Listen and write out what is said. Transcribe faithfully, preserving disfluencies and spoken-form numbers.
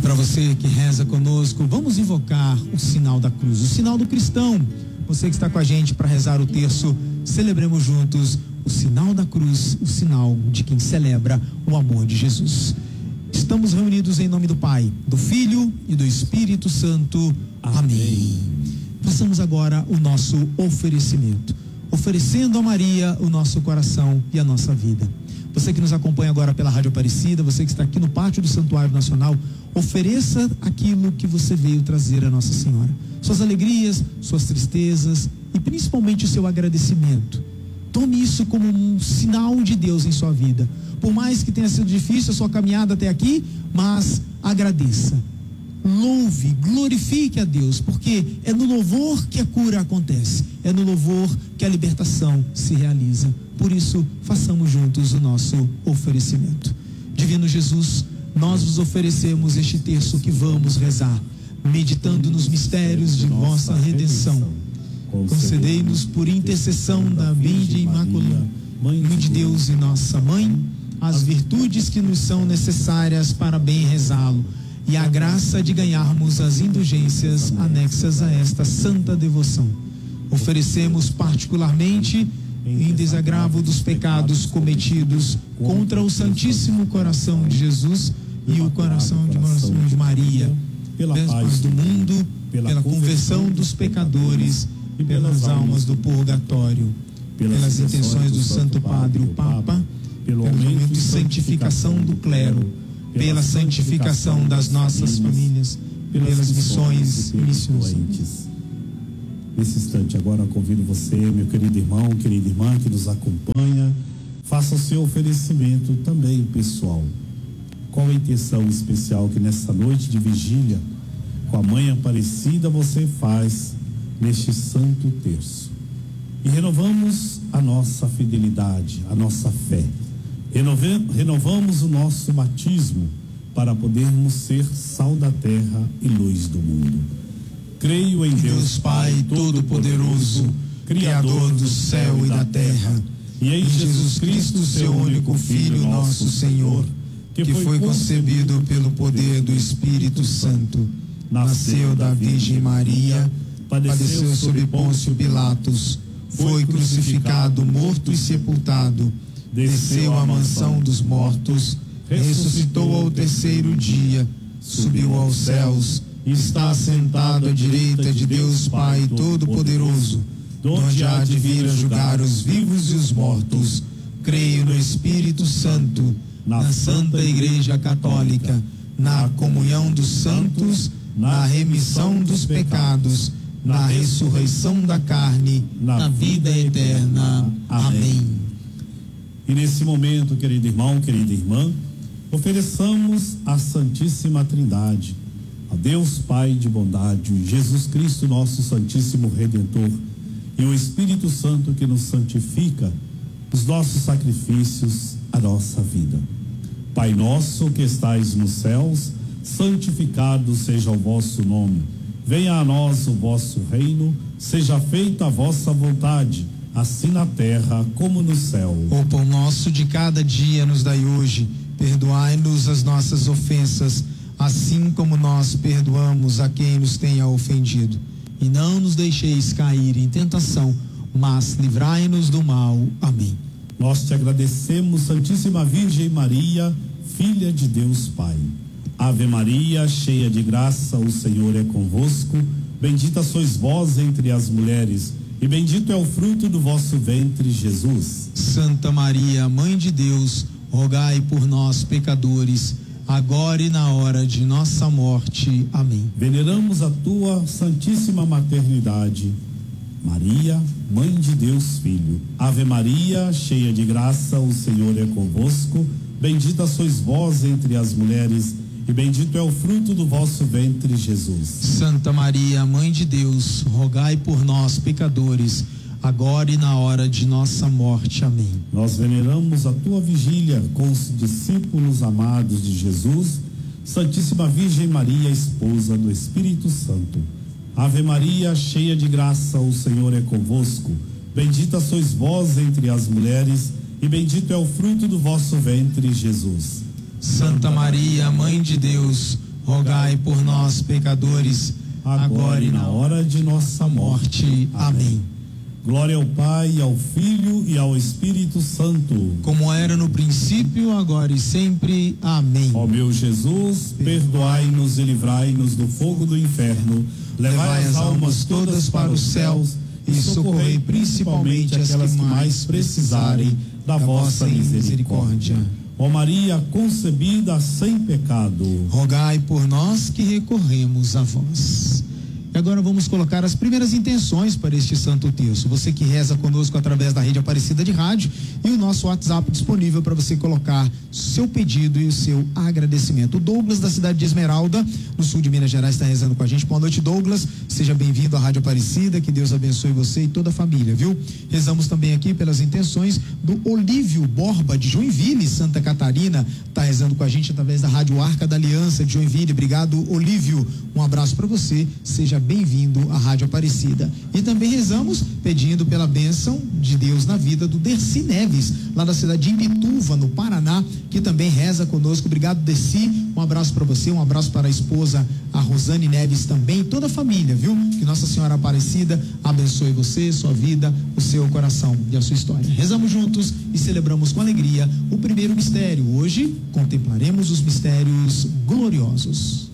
Para você que reza conosco, vamos invocar o sinal da cruz, o sinal do cristão. Você que está com a gente para rezar o terço, celebremos juntos o sinal da cruz, o sinal de quem celebra o amor de Jesus. Estamos reunidos em nome do Pai, do Filho e do Espírito Santo. Amém. Amém. Façamos agora o nosso oferecimento, oferecendo a Maria o nosso coração e a nossa vida. Você que nos acompanha agora pela Rádio Aparecida, você que está aqui no pátio do Santuário Nacional, ofereça aquilo que você veio trazer a Nossa Senhora. Suas alegrias, suas tristezas e principalmente o seu agradecimento. Tome isso como um sinal de Deus em sua vida. Por mais que tenha sido difícil a sua caminhada até aqui, mas agradeça. Louve, glorifique a Deus, porque é no louvor que a cura acontece, é no louvor que a libertação se realiza. Por isso, façamos juntos o nosso oferecimento. Divino Jesus, nós vos oferecemos este terço que vamos rezar, meditando nos mistérios de vossa redenção. Concedei-nos, por intercessão da Virgem Imaculada, Mãe de Deus e nossa Mãe, as virtudes que nos são necessárias para bem rezá-lo, e a graça de ganharmos as indulgências anexas a esta santa devoção. Oferecemos particularmente, em desagravo dos pecados cometidos contra o Santíssimo Coração de Jesus e o coração de Maria, pela paz do mundo, pela conversão dos pecadores e pelas almas do purgatório, pelas intenções do Santo Padre, o Papa, pelo aumento e santificação do clero, pela santificação das nossas famílias, pelas missões e missões. Nesse instante agora convido você, meu querido irmão, querida irmã que nos acompanha, faça o seu oferecimento também pessoal. Qual a intenção especial que nesta noite de vigília com a Mãe Aparecida você faz neste santo terço? E renovamos a nossa fidelidade, a nossa fé. Renove, renovamos o nosso batismo para podermos ser sal da terra e luz do mundo. Creio em Deus Pai Todo-Poderoso, Criador do céu e da terra, e em Jesus Cristo, seu único Filho, nosso Senhor, que foi concebido pelo poder do Espírito Santo, nasceu da Virgem Maria, padeceu sob Pôncio Pilatos, foi crucificado, morto e sepultado, desceu à mansão dos mortos, ressuscitou ao terceiro dia, subiu aos céus, está sentado à direita de Deus Pai Todo-Poderoso, donde há de vir a julgar os vivos e os mortos. Creio no Espírito Santo, na Santa Igreja Católica, na comunhão dos santos, na remissão dos pecados, na ressurreição da carne, na vida eterna. Amém. E nesse momento, querido irmão, querida irmã, ofereçamos à Santíssima Trindade, a Deus Pai de bondade, Jesus Cristo, nosso Santíssimo Redentor, e o Espírito Santo que nos santifica, os nossos sacrifícios, a nossa vida. Pai nosso que estais nos céus, santificado seja o vosso nome. Venha a nós o vosso reino, seja feita a vossa vontade, assim na terra como no céu. O pão nosso de cada dia nos dai hoje, perdoai-nos as nossas ofensas, assim como nós perdoamos a quem nos tenha ofendido. E não nos deixeis cair em tentação, mas livrai-nos do mal. Amém. Nós te agradecemos, Santíssima Virgem Maria, filha de Deus Pai. Ave Maria, cheia de graça, o Senhor é convosco. Bendita sois vós entre as mulheres, e bendito é o fruto do vosso ventre, Jesus. Santa Maria, Mãe de Deus, rogai por nós, pecadores, agora e na hora de nossa morte. Amém. Veneramos a tua santíssima maternidade, Maria, Mãe de Deus Filho. Ave Maria, cheia de graça, o Senhor é convosco. Bendita sois vós entre as mulheres, e bendito é o fruto do vosso ventre, Jesus. Santa Maria, Mãe de Deus, rogai por nós, pecadores, agora e na hora de nossa morte. Amém. Nós veneramos a tua vigília com os discípulos amados de Jesus, Santíssima Virgem Maria, esposa do Espírito Santo. Ave Maria, cheia de graça, o Senhor é convosco. Bendita sois vós entre as mulheres, e bendito é o fruto do vosso ventre, Jesus. Santa Maria, Mãe de Deus, rogai por nós, pecadores, agora e na hora de nossa morte. Amém. Glória ao Pai, ao Filho e ao Espírito Santo, como era no princípio, agora e sempre. Amém. Ó meu Jesus, perdoai-nos e livrai-nos do fogo do inferno, levai as almas todas para os céus e socorrei principalmente aquelas que mais precisarem da vossa misericórdia. Ó Maria concebida sem pecado, rogai por nós que recorremos a vós. E agora vamos colocar as primeiras intenções para este santo terço. Você que reza conosco através da rede Aparecida de Rádio e o nosso WhatsApp disponível para você colocar seu pedido e o seu agradecimento. O Douglas, da cidade de Esmeralda, no sul de Minas Gerais, está rezando com a gente. Boa noite, Douglas. Seja bem-vindo à Rádio Aparecida. Que Deus abençoe você e toda a família, viu? Rezamos também aqui pelas intenções do Olívio Borba, de Joinville, Santa Catarina. Está rezando com a gente através da Rádio Arca da Aliança de Joinville. Obrigado, Olívio. Um abraço para você. Seja bem-vindo à Rádio Aparecida. E também rezamos pedindo pela bênção de Deus na vida do Dercy Neves, lá da cidade de Imbituva, no Paraná, que também reza conosco. Obrigado, Dercy. Um abraço para você, um abraço para a esposa, a Rosane Neves também, toda a família, viu? Que Nossa Senhora Aparecida abençoe você, sua vida, o seu coração e a sua história. Rezamos juntos e celebramos com alegria o primeiro mistério. Hoje contemplaremos os mistérios gloriosos.